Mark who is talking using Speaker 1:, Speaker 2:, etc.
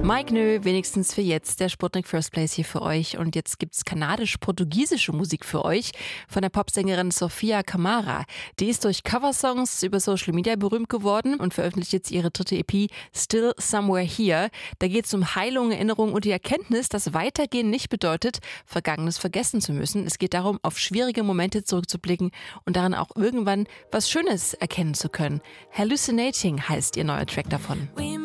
Speaker 1: Mike Nö, wenigstens für jetzt, der Sputnik First Place hier für euch. Und jetzt gibt's kanadisch-portugiesische Musik für euch von der Popsängerin Sofia Camara. Die ist durch Coversongs über Social Media berühmt geworden und veröffentlicht jetzt ihre dritte EP Still Somewhere Here. Da geht's um Heilung, Erinnerung und die Erkenntnis, dass Weitergehen nicht bedeutet, Vergangenes vergessen zu müssen. Es geht darum, auf schwierige Momente zurückzublicken und daran auch irgendwann was Schönes erkennen zu können. Hallucinating heißt ihr neuer Track davon.